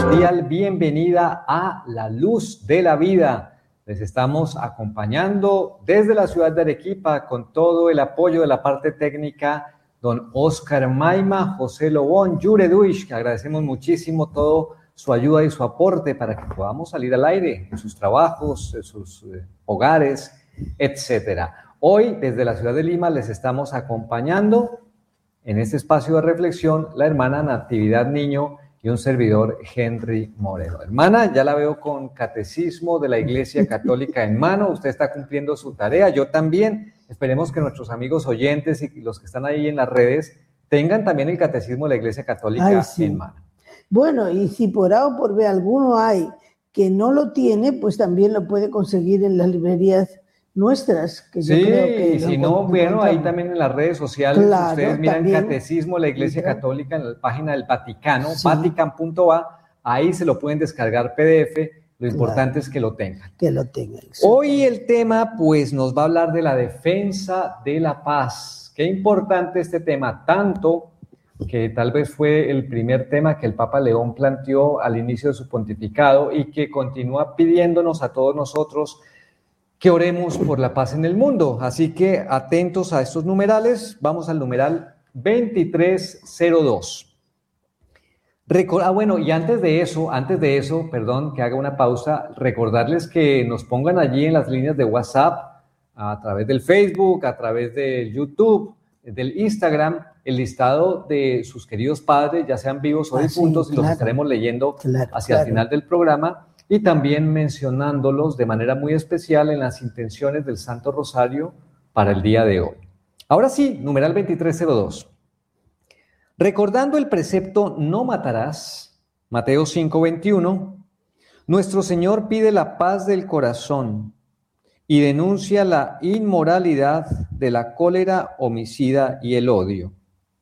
cordial bienvenida a La Luz de la Vida. Les estamos acompañando desde la ciudad de Arequipa con todo el apoyo de la parte técnica, don Oscar Maima, José Lobón, Yure Duish, que agradecemos muchísimo todo su ayuda y su aporte para que podamos salir al aire en sus trabajos, en sus hogares, etcétera. Hoy, desde la ciudad de Lima, les estamos acompañando en este espacio de reflexión la hermana Natividad Niño y un servidor, Henry Moreno. Hermana, ya la veo con catecismo de la Iglesia Católica en mano. Usted está cumpliendo su tarea, yo también. Esperemos que nuestros amigos oyentes y los que están ahí en las redes tengan también el catecismo de la Iglesia Católica en mano. Bueno, y si por A o por B alguno hay que no lo tiene, pues también lo puede conseguir en las librerías nuestras, que yo creo que y si no, bueno, ahí también en las redes sociales, claro, ustedes miran también, Catecismo de la Iglesia Católica en la página del Vaticano, sí, vatican.va, ahí se lo pueden descargar PDF, lo importante es que lo tengan. Que lo tengan. Hoy el tema, pues, nos va a hablar de la defensa de la paz. Qué importante este tema, tanto que tal vez fue el primer tema que el Papa León planteó al inicio de su pontificado y que continúa pidiéndonos a todos nosotros que oremos por la paz en el mundo. Así que atentos a estos numerales. Vamos al numeral 2302. Bueno, y antes de eso, perdón, que haga una pausa, recordarles que nos pongan allí en las líneas de WhatsApp, a través del Facebook, a través del YouTube, del Instagram, el listado de sus queridos padres, ya sean vivos o difuntos, sí, claro, y los estaremos leyendo hacia el final del programa, y también mencionándolos de manera muy especial en las intenciones del Santo Rosario para el día de hoy. Ahora sí, numeral 2302. Recordando el precepto no matarás, Mateo 5:21, nuestro Señor pide la paz del corazón y denuncia la inmoralidad de la cólera homicida y del odio.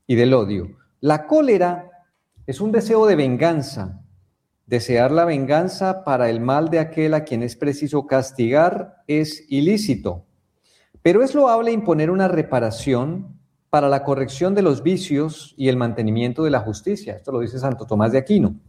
La cólera es un deseo de venganza. Desear la venganza para el mal de aquel a quien es preciso castigar es ilícito, pero es loable imponer una reparación para la corrección de los vicios y el mantenimiento de la justicia. Esto lo dice Santo Tomás de Aquino.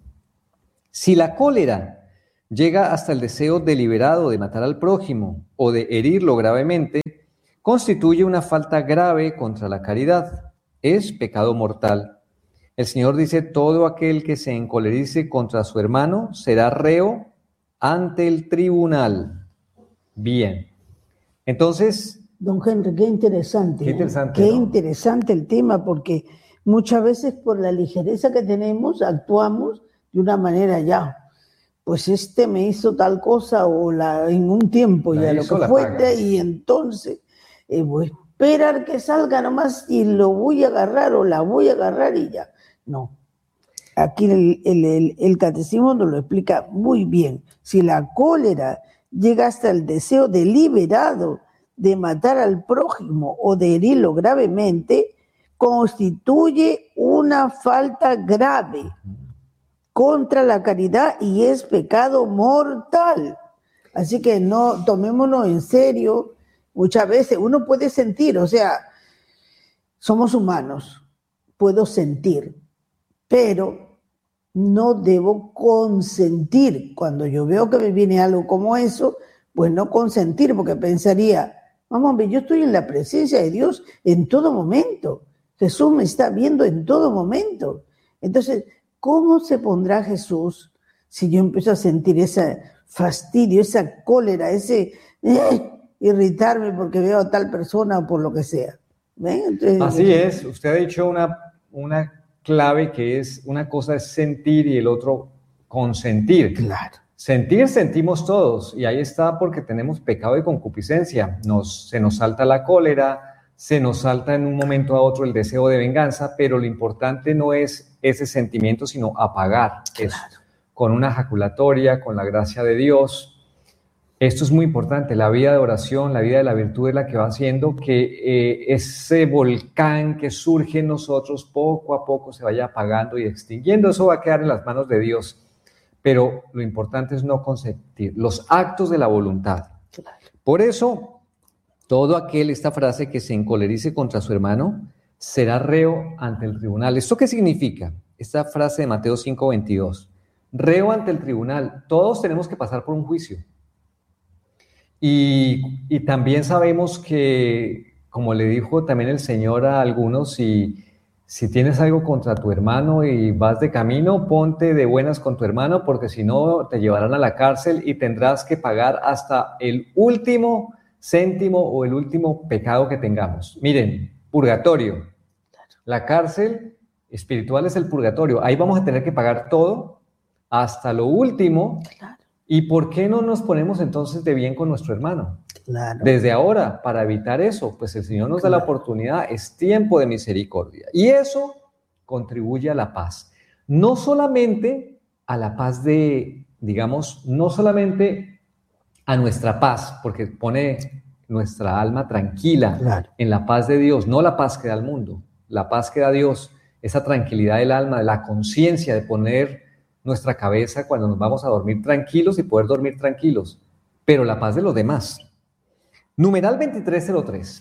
Si la cólera llega hasta el deseo deliberado de matar al prójimo o de herirlo gravemente, constituye una falta grave contra la caridad. Es pecado mortal. El Señor dice, todo aquel que se encolerice contra su hermano será reo ante el tribunal. Bien. Entonces... Don Henry, qué interesante. Qué interesante, ¿no? Interesante el tema, porque muchas veces por la ligereza que tenemos actuamos de una manera ya. Pues me hizo tal cosa en un tiempo ya lo que fue, y entonces voy a esperar que salga nomás y lo voy a agarrar o la voy a agarrar y ya. No, aquí el catecismo nos lo explica muy bien. Si la cólera llega hasta el deseo deliberado de matar al prójimo o de herirlo gravemente, constituye una falta grave contra la caridad y es pecado mortal. Así que no tomémonos en serio. Muchas veces uno puede sentir, o sea, somos humanos, puedo sentir, pero no debo consentir. Cuando yo veo que me viene algo como eso, pues no consentir, porque pensaría, vamos a ver, yo estoy en la presencia de Dios en todo momento. Jesús me está viendo en todo momento. Entonces, ¿cómo se pondrá Jesús si yo empiezo a sentir ese fastidio, esa cólera, ese irritarme porque veo a tal persona o por lo que sea? ¿Ven? Entonces, así es, usted ha dicho una clave que es, una cosa es sentir y el otro consentir. Claro. Sentimos todos, y ahí está porque tenemos pecado de concupiscencia. Se nos salta la cólera, se nos salta en un momento a otro el deseo de venganza, pero lo importante no es ese sentimiento, sino apagar eso con una ejaculatoria, con la gracia de Dios. Esto es muy importante, la vida de oración, la vida de la virtud es la que va haciendo que ese volcán que surge en nosotros poco a poco se vaya apagando y extinguiendo. Eso va a quedar en las manos de Dios, pero lo importante es no consentir, los actos de la voluntad. Por eso, todo aquel, esta frase, que se encolerice contra su hermano, será reo ante el tribunal. ¿Esto qué significa? Esta frase de Mateo 5:22. reo ante el tribunal. Todos tenemos que pasar por un juicio. Y también sabemos que, como le dijo también el Señor a algunos, si tienes algo contra tu hermano y vas de camino, ponte de buenas con tu hermano, porque si no te llevarán a la cárcel y tendrás que pagar hasta el último céntimo o el último pecado que tengamos. Miren, purgatorio. La cárcel espiritual es el purgatorio. Ahí vamos a tener que pagar todo hasta lo último. Claro. ¿Y por qué no nos ponemos entonces de bien con nuestro hermano? Claro. Desde ahora, para evitar eso, pues el Señor nos da la oportunidad, es tiempo de misericordia. Y eso contribuye a la paz. No solamente a la paz de, digamos, no solamente a nuestra paz, porque pone nuestra alma tranquila en la paz de Dios, no la paz que da el mundo, la paz que da Dios, esa tranquilidad del alma, de la conciencia, de poner nuestra cabeza cuando nos vamos a dormir tranquilos y poder dormir tranquilos, pero la paz de los demás. Numeral 2303.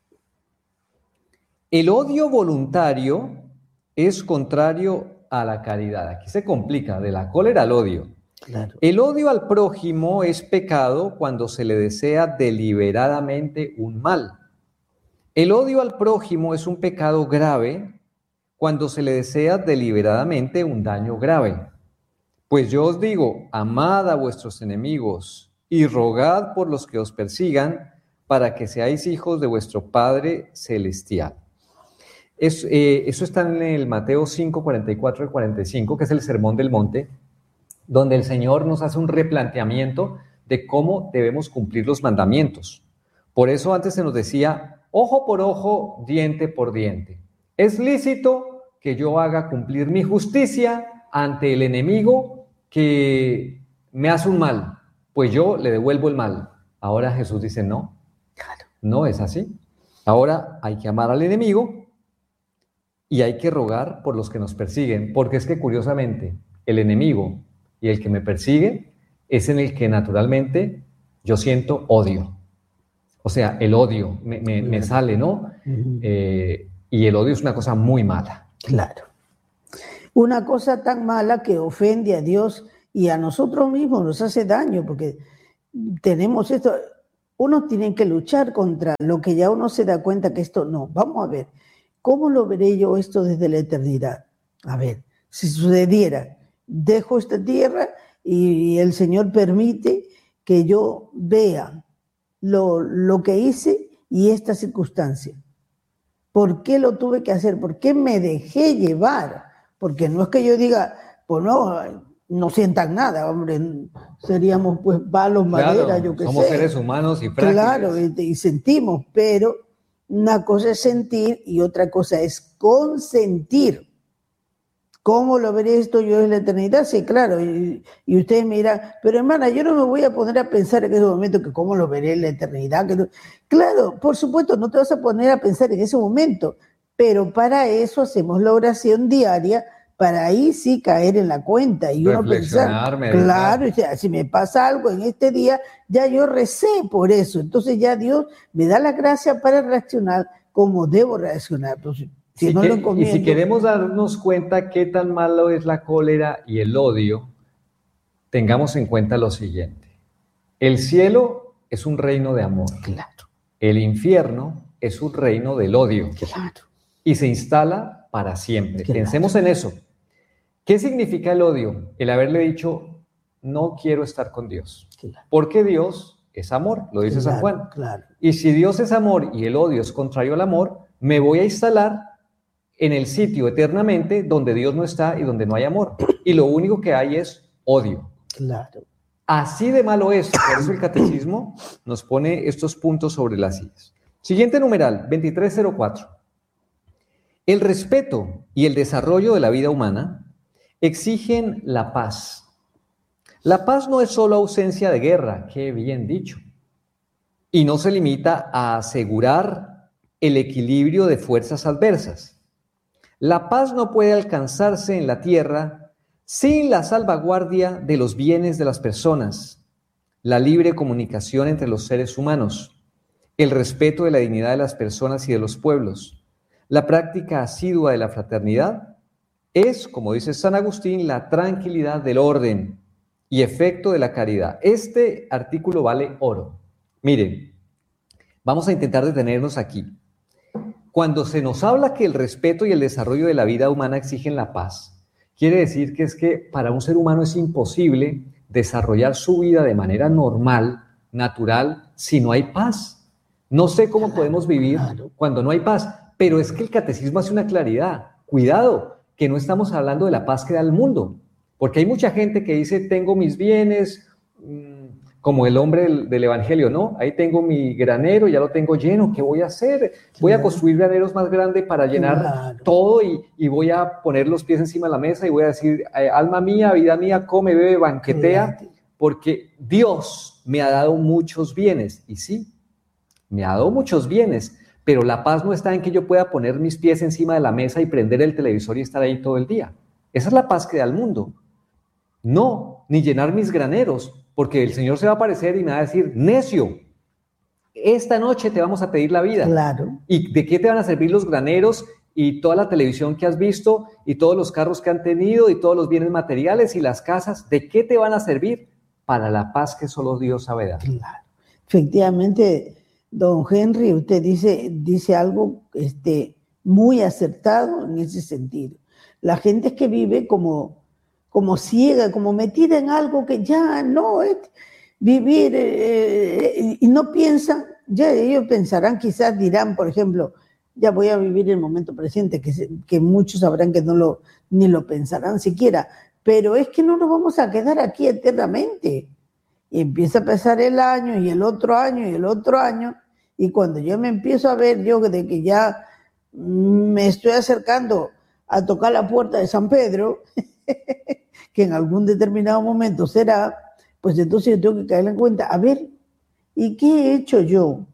El odio voluntario es contrario a la caridad. Aquí se complica, de la cólera al odio. Claro. El odio al prójimo es pecado cuando se le desea deliberadamente un mal. El odio al prójimo es un pecado grave cuando se le desea deliberadamente un daño grave. Pues yo os digo, amad a vuestros enemigos y rogad por los que os persigan, para que seáis hijos de vuestro Padre Celestial. Eso está en el Mateo 5, 44 y 45, que es el Sermón del Monte, donde el Señor nos hace un replanteamiento de cómo debemos cumplir los mandamientos. Por eso antes se nos decía, ojo por ojo, diente por diente. Es lícito que yo haga cumplir mi justicia ante el enemigo que me hace un mal, pues yo le devuelvo el mal. Ahora Jesús dice, no, no es así. Ahora hay que amar al enemigo y hay que rogar por los que nos persiguen, porque es que curiosamente el enemigo y el que me persigue es en el que naturalmente yo siento odio. O sea, el odio me sale, ¿no? Y el odio es una cosa muy mala. Claro. Una cosa tan mala que ofende a Dios y a nosotros mismos, nos hace daño, porque tenemos esto. Uno tiene que luchar contra lo que ya uno se da cuenta que esto no. Vamos a ver, ¿cómo lo veré yo esto desde la eternidad? A ver, si sucediera, dejo esta tierra y el Señor permite que yo vea lo que hice y esta circunstancia. ¿Por qué lo tuve que hacer? ¿Por qué me dejé llevar? Porque no es que yo diga, pues no sientan nada, hombre, seríamos pues palos, madera, claro, yo qué sé. Somos seres humanos y frágiles. Claro, y sentimos, pero una cosa es sentir y otra cosa es consentir. ¿Cómo lo veré esto yo en la eternidad? Sí, claro, y ustedes me dirán, pero hermana, yo no me voy a poner a pensar en ese momento que cómo lo veré en la eternidad. Que no. Claro, por supuesto, no te vas a poner a pensar en ese momento, pero para eso hacemos la oración diaria, para ahí sí caer en la cuenta y uno pensar, claro, o sea, si me pasa algo en este día, ya yo recé por eso, entonces ya Dios me da la gracia para reaccionar como debo reaccionar. Entonces, y si queremos darnos cuenta qué tan malo es la cólera y el odio, tengamos en cuenta lo siguiente. El cielo es un reino de amor. Claro. El infierno es un reino del odio. Claro. Y se instala para siempre. Claro. Pensemos en eso. ¿Qué significa el odio? El haberle dicho, no quiero estar con Dios. Claro. Porque Dios es amor, lo dice San Juan. Claro. Y si Dios es amor y el odio es contrario al amor, me voy a instalar en el sitio eternamente donde Dios no está y donde no hay amor. Y lo único que hay es odio. Claro. Así de malo es. Por eso el catecismo nos pone estos puntos sobre las sillas. Siguiente numeral, 2304. El respeto y el desarrollo de la vida humana exigen la paz. La paz no es solo ausencia de guerra, qué bien dicho. Y no se limita a asegurar el equilibrio de fuerzas adversas. La paz no puede alcanzarse en la tierra sin la salvaguardia de los bienes de las personas, la libre comunicación entre los seres humanos, el respeto de la dignidad de las personas y de los pueblos, la práctica asidua de la fraternidad es, como dice San Agustín, la tranquilidad del orden y efecto de la caridad. Este artículo vale oro. Miren, vamos a intentar detenernos aquí. Cuando se nos habla que el respeto y el desarrollo de la vida humana exigen la paz, quiere decir que es que para un ser humano es imposible desarrollar su vida de manera normal, natural, si no hay paz. No sé cómo podemos vivir cuando no hay paz, pero es que el catecismo hace una claridad. Cuidado, que no estamos hablando de la paz que da el mundo, porque hay mucha gente que dice, tengo mis bienes, como el hombre del Evangelio, ¿no? Ahí tengo mi granero, ya lo tengo lleno, ¿qué voy a hacer? Voy a construir graneros más grandes para llenar todo y voy a poner los pies encima de la mesa y voy a decir, alma mía, vida mía, come, bebe, banquetea, porque Dios me ha dado muchos bienes. Y sí, me ha dado muchos bienes, pero la paz no está en que yo pueda poner mis pies encima de la mesa y prender el televisor y estar ahí todo el día. Esa es la paz que da el mundo. No, ni llenar mis graneros, porque el Señor se va a aparecer y me va a decir, necio, esta noche te vamos a pedir la vida. Claro. ¿Y de qué te van a servir los graneros y toda la televisión que has visto y todos los carros que han tenido y todos los bienes materiales y las casas? ¿De qué te van a servir? Para la paz que solo Dios sabe dar. Claro. Efectivamente, don Henry, usted dice algo muy acertado en ese sentido. La gente es que vive como ciega, como metida en algo que ya no es vivir, y no piensan, ya ellos pensarán, quizás dirán, por ejemplo, ya voy a vivir el momento presente, que muchos sabrán que ni lo pensarán siquiera, pero es que no nos vamos a quedar aquí eternamente. Y empieza a pasar el año y el otro año y el otro año, y cuando yo me empiezo a ver yo de que ya me estoy acercando a tocar la puerta de San Pedro, que en algún determinado momento será, pues entonces yo tengo que caer en cuenta, a ver, ¿y qué he hecho yo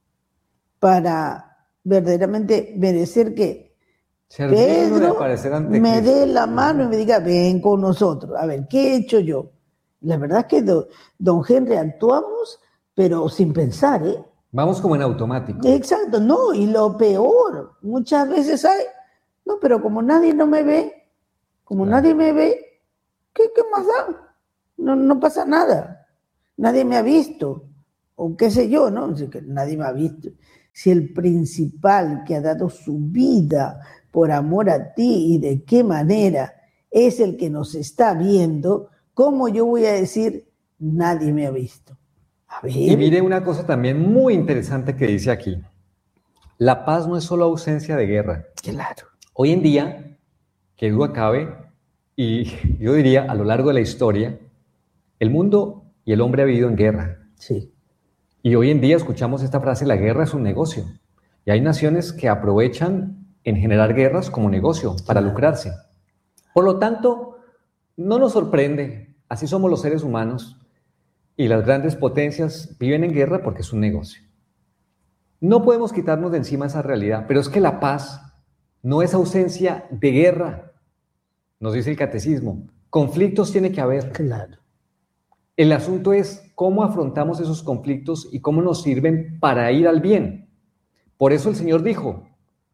para verdaderamente merecer que Pedro me dé la mano y me diga, ven con nosotros? A ver, ¿qué he hecho yo? La verdad es que don Henry actuamos, pero sin pensar, ¿eh? Vamos como en automático. Exacto, no, y lo peor, muchas veces no, pero como nadie no me ve, nadie me ve, ¿qué más da? No pasa nada. Nadie me ha visto. O qué sé yo, ¿no? Nadie me ha visto. Si el principal que ha dado su vida por amor a ti y de qué manera es el que nos está viendo, ¿cómo yo voy a decir nadie me ha visto? A ver. Y mire una cosa también muy interesante que dice aquí. La paz no es solo ausencia de guerra. Claro. Hoy en día, que duda cabe, y yo diría a lo largo de la historia, el mundo y el hombre ha vivido en guerra. Sí. Y hoy en día escuchamos esta frase, la guerra es un negocio. Y hay naciones que aprovechan en generar guerras como negocio para lucrarse. Por lo tanto, no nos sorprende, así somos los seres humanos, y las grandes potencias viven en guerra porque es un negocio. No podemos quitarnos de encima esa realidad, pero es que la paz no es ausencia de guerra, nos dice el catecismo. Conflictos tiene que haber. Claro. El asunto es cómo afrontamos esos conflictos y cómo nos sirven para ir al bien. Por eso el Señor dijo,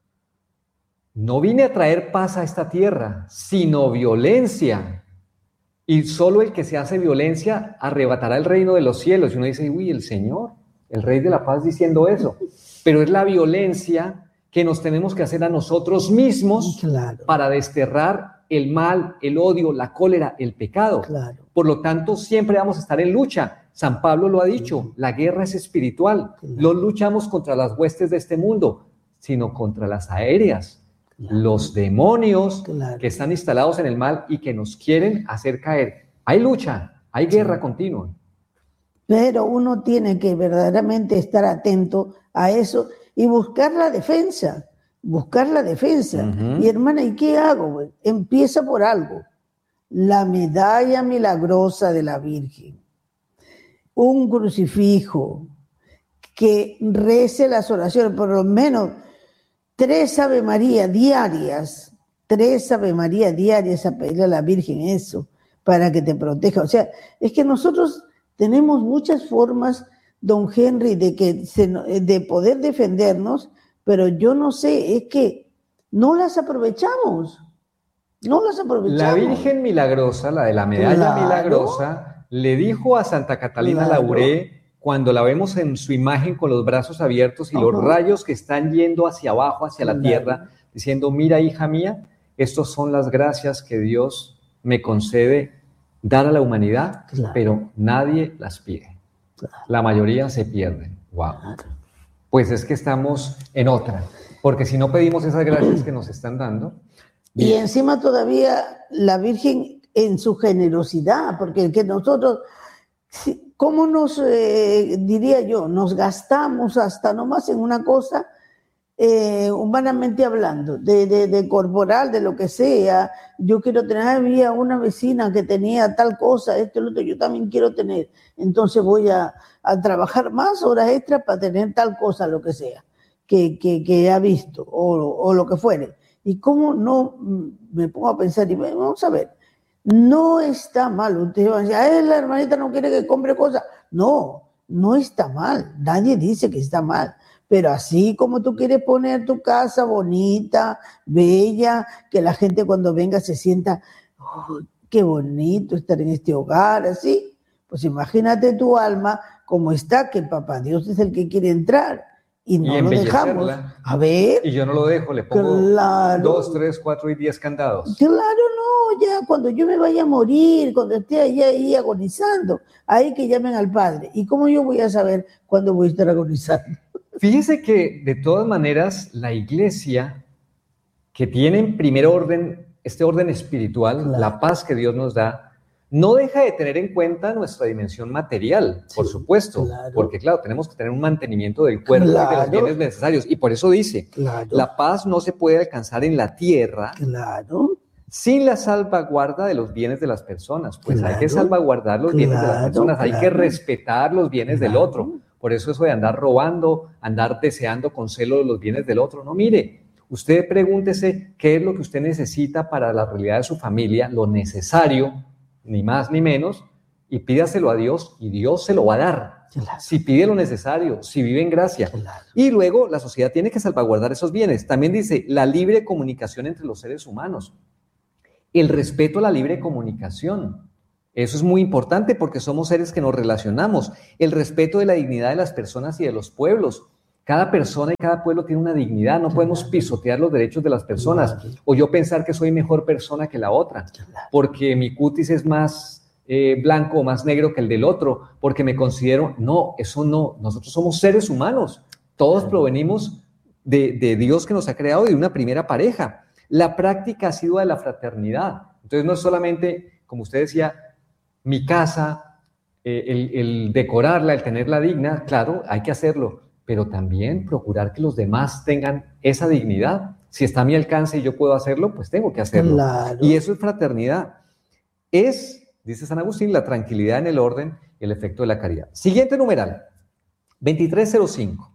no vine a traer paz a esta tierra, sino violencia. Y solo el que se hace violencia arrebatará el reino de los cielos. Y uno dice, uy, el Señor, el Rey de la Paz diciendo eso. Pero es la violencia que nos tenemos que hacer a nosotros mismos, claro, para desterrar el mal, el odio, la cólera, el pecado. Claro. Por lo tanto, siempre vamos a estar en lucha. San Pablo lo ha dicho, la guerra es espiritual. Claro. No luchamos contra las huestes de este mundo, sino contra las aéreas. Claro. Los demonios, claro, que están instalados en el mal y que nos quieren hacer caer. Hay lucha, hay guerra continua. Pero uno tiene que verdaderamente estar atento a eso y buscar la defensa. Uh-huh. Y hermana, ¿y qué hago? Empieza por algo. La medalla milagrosa de la Virgen. Un crucifijo. Que rece las oraciones, por lo menos 3 Ave María diarias. 3 Ave María diarias a pedirle a la Virgen eso, para que te proteja. O sea, es que nosotros tenemos muchas formas, don Henry, de poder defendernos, pero yo no sé, es que no las aprovechamos. No las aprovechamos. La Virgen Milagrosa, la de la medalla milagrosa, le dijo a Santa Catalina Labouré, cuando la vemos en su imagen con los brazos abiertos y los rayos que están yendo hacia abajo, hacia la tierra, diciendo, mira, hija mía, estas son las gracias que Dios me concede dar a la humanidad, pero nadie las pide. La mayoría se pierden. Wow. Pues es que estamos en otra, porque si no pedimos esas gracias que nos están dando. Y encima todavía la Virgen en su generosidad, porque que nosotros, ¿cómo nos, diría yo, nos gastamos hasta nomás en una cosa, humanamente hablando, de corporal, de lo que sea? Yo quiero tener, había una vecina que tenía tal cosa, esto y lo otro, yo también quiero tener, entonces voy a trabajar más horas extras para tener tal cosa, lo que sea, que ha visto, o lo que fuere. Y cómo no me pongo a pensar, y vamos a ver, no está mal. Ustedes van a decir, la hermanita no quiere que compre cosas. No, no está mal. Nadie dice que está mal. Pero así como tú quieres poner tu casa bonita, bella, que la gente cuando venga se sienta, oh, qué bonito estar en este hogar, así. Pues imagínate tu alma como está, que Papá Dios es el que quiere entrar. Y no lo dejamos. A ver. Y yo no lo dejo, le pongo 2, 3, 4 y 10 candados. Claro, no, ya cuando yo me vaya a morir, cuando esté allá ahí agonizando, ahí que llamen al Padre. ¿Y cómo yo voy a saber cuándo voy a estar agonizando? Fíjese que de todas maneras la Iglesia, que tiene en primer orden, este orden espiritual, la paz que Dios nos da, no deja de tener en cuenta nuestra dimensión material, por supuesto, porque claro, tenemos que tener un mantenimiento del cuerpo y de los bienes necesarios, y por eso dice, la paz no se puede alcanzar en la tierra sin la salvaguarda de los bienes de las personas, pues hay que salvaguardar los bienes de las personas, hay que respetar los bienes del otro, por eso de andar robando, andar deseando con celo los bienes del otro, no, mire, usted pregúntese qué es lo que usted necesita para la realidad de su familia, lo necesario, ni más ni menos, y pídaselo a Dios y Dios se lo va a dar. Si pide lo necesario, si vive en gracia. Y luego la sociedad tiene que salvaguardar esos bienes. También dice la libre comunicación entre los seres humanos. El respeto a la libre comunicación. Eso es muy importante porque somos seres que nos relacionamos. El respeto de la dignidad de las personas y de los pueblos. Cada persona y cada pueblo tiene una dignidad, no podemos pisotear los derechos de las personas, o yo pensar que soy mejor persona que la otra, porque mi cutis es más blanco o más negro que el del otro, porque me considero, no, eso no, nosotros somos seres humanos, todos provenimos de Dios que nos ha creado y de una primera pareja. La práctica ha sido de la fraternidad, entonces no es solamente, como usted decía, mi casa, el decorarla, el tenerla digna, claro, hay que hacerlo, pero también procurar que los demás tengan esa dignidad. Si está a mi alcance y yo puedo hacerlo, pues tengo que hacerlo. Y eso es fraternidad. Es, dice San Agustín, la tranquilidad en el orden y el efecto de la caridad. Siguiente numeral, 2305.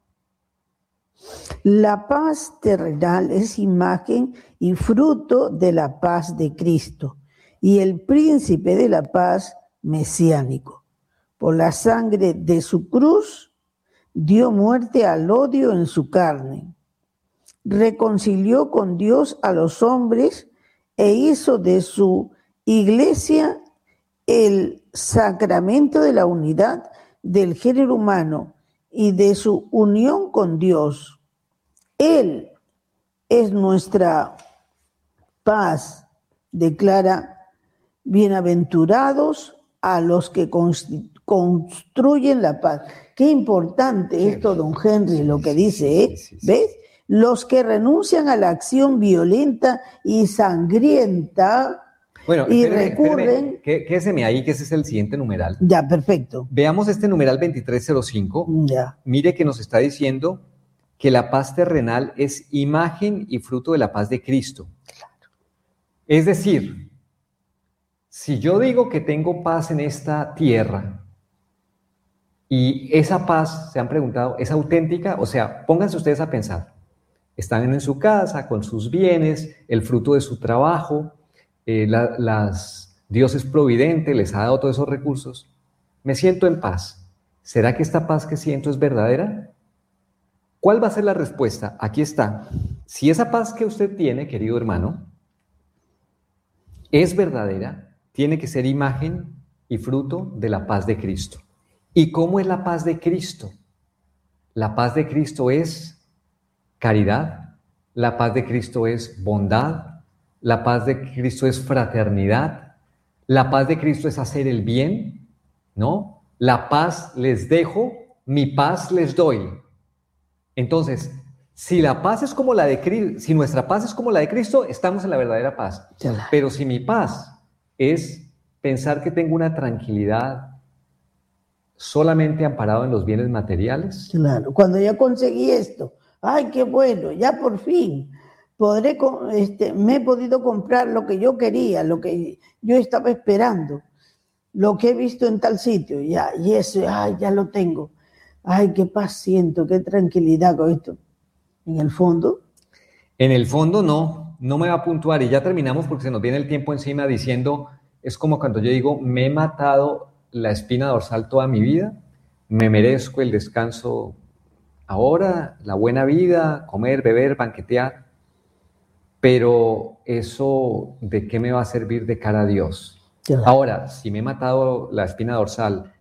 La paz terrenal es imagen y fruto de la paz de Cristo y el príncipe de la paz mesiánico. Por la sangre de su cruz, dio muerte al odio en su carne, reconcilió con Dios a los hombres e hizo de su iglesia el sacramento de la unidad del género humano y de su unión con Dios. Él es nuestra paz, declara, bienaventurados a los que construyen la paz. Qué importante esto, don Henry, lo que dice, ¿eh? ¿Ves? Los que renuncian a la acción violenta y sangrienta y recurren... Quédeseme ahí, que ese es el siguiente numeral. Ya, perfecto. Veamos este numeral 2305. Ya. Mire que nos está diciendo que la paz terrenal es imagen y fruto de la paz de Cristo. Claro. Es decir, si yo digo que tengo paz en esta tierra, y esa paz, se han preguntado, ¿es auténtica? O sea, pónganse ustedes a pensar. Están en su casa, con sus bienes, el fruto de su trabajo, Dios es providente, les ha dado todos esos recursos. Me siento en paz. ¿Será que esta paz que siento es verdadera? ¿Cuál va a ser la respuesta? Aquí está. Si esa paz que usted tiene, querido hermano, es verdadera, tiene que ser imagen y fruto de la paz de Cristo. ¿Y cómo es la paz de Cristo? La paz de Cristo es caridad, la paz de Cristo es bondad, la paz de Cristo es fraternidad, la paz de Cristo es hacer el bien, ¿no? La paz les dejo, mi paz les doy. Entonces, si la paz es como la de Cristo, si nuestra paz es como la de Cristo, estamos en la verdadera paz. Pero si mi paz es pensar que tengo una tranquilidad solamente amparado en los bienes materiales. Claro, cuando ya conseguí esto, ¡ay, qué bueno! Ya por fin me he podido comprar lo que yo quería, lo que yo estaba esperando, lo que he visto en tal sitio, ya, y eso, ¡ay, ya lo tengo! ¡Ay, qué paz siento, qué tranquilidad con esto! ¿En el fondo? En el fondo no me va a puntuar y ya terminamos porque se nos viene el tiempo encima diciendo, es como cuando yo digo, me he matado la espina dorsal toda mi vida, me merezco el descanso ahora, la buena vida, comer, beber, banquetear, pero eso, ¿de qué me va a servir de cara a Dios? Claro. Ahora, si me he matado la espina dorsal,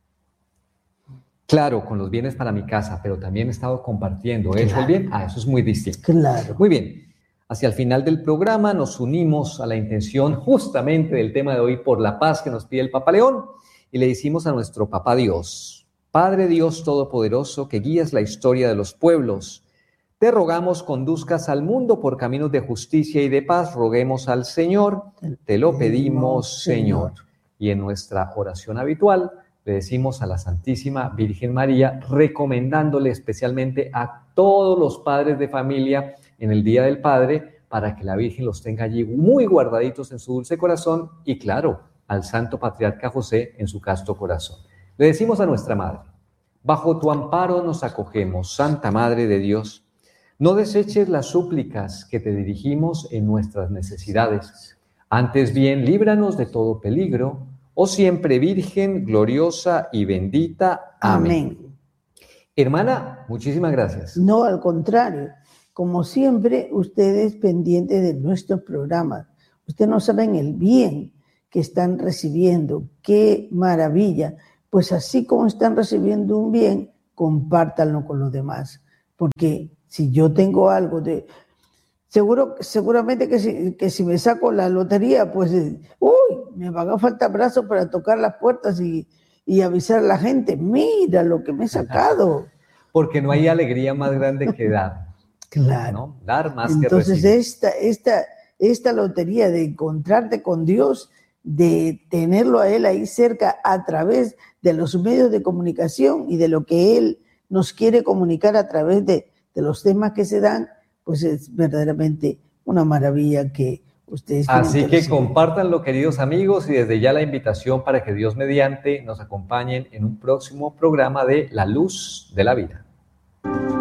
claro, con los bienes para mi casa, pero también he estado compartiendo, ¿he hecho el bien? Eso es muy distinto. Claro. Muy bien. Hacia el final del programa nos unimos a la intención justamente del tema de hoy por la paz que nos pide el Papa León y le decimos a nuestro Papá Dios, Padre Dios Todopoderoso, que guías la historia de los pueblos, te rogamos conduzcas al mundo por caminos de justicia y de paz, roguemos al Señor, te lo pedimos, Señor. Y en nuestra oración habitual le decimos a la Santísima Virgen María, recomendándole especialmente a todos los padres de familia en el Día del Padre, para que la Virgen los tenga allí muy guardaditos en su dulce corazón y, claro, al Santo Patriarca José en su casto corazón. Le decimos a nuestra Madre, bajo tu amparo nos acogemos, Santa Madre de Dios, no deseches las súplicas que te dirigimos en nuestras necesidades, antes bien líbranos de todo peligro, oh siempre Virgen, gloriosa y bendita. Amén. Hermana, muchísimas gracias. No, al contrario. Como siempre, ustedes pendientes de nuestros programas. Ustedes no saben el bien que están recibiendo. ¡Qué maravilla! Pues así como están recibiendo un bien, compártanlo con los demás. Porque si yo tengo algo de... Seguramente que si me saco la lotería, pues, me van a faltar brazos para tocar las puertas y avisar a la gente, mira lo que me he sacado. Porque no hay alegría más grande que dar. Claro. ¿No? Dar más Entonces, que recibir. Esta lotería de encontrarte con Dios, de tenerlo a Él ahí cerca a través de los medios de comunicación y de lo que Él nos quiere comunicar a través de los temas que se dan, pues es verdaderamente una maravilla que ustedes tienen. Así que compártanlo, queridos amigos, y desde ya la invitación para que Dios mediante nos acompañen en un próximo programa de La Luz de la Vida.